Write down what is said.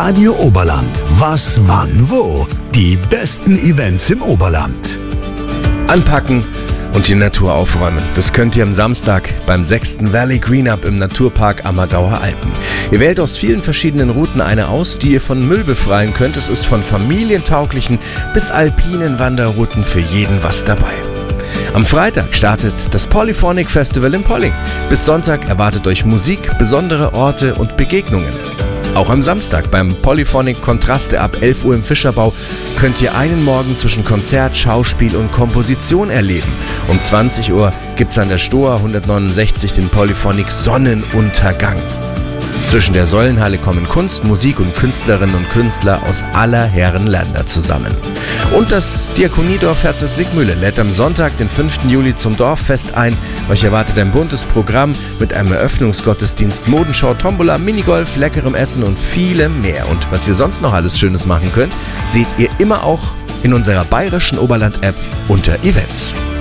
Radio Oberland. Was, wann, wo? Die besten Events im Oberland. Anpacken und die Natur aufräumen. Das könnt ihr am Samstag beim 6. Valley Green-Up im Naturpark Ammergauer Alpen. Ihr wählt aus vielen verschiedenen Routen eine aus, die ihr von Müll befreien könnt. Es ist von familientauglichen bis alpinen Wanderrouten für jeden was dabei. Am Freitag startet das Polyphonic Festival in Polling. Bis Sonntag erwartet euch Musik, besondere Orte und Begegnungen. Auch am Samstag beim Polyphonic Kontraste ab 11 Uhr im Fischerbau könnt ihr einen Morgen zwischen Konzert, Schauspiel und Komposition erleben. Um 20 Uhr gibt's an der Stoa 169 den Polyphonic Sonnenuntergang. Zwischen der Säulenhalle kommen Kunst, Musik und Künstlerinnen und Künstler aus aller Herren Länder zusammen. Und das Diakoniedorf Herzog Siegmühle lädt am Sonntag, den 5. Juli zum Dorffest ein. Euch erwartet ein buntes Programm mit einem Eröffnungsgottesdienst, Modenschau, Tombola, Minigolf, leckerem Essen und vielem mehr. Und was ihr sonst noch alles Schönes machen könnt, seht ihr immer auch in unserer bayerischen Oberland-App unter Events.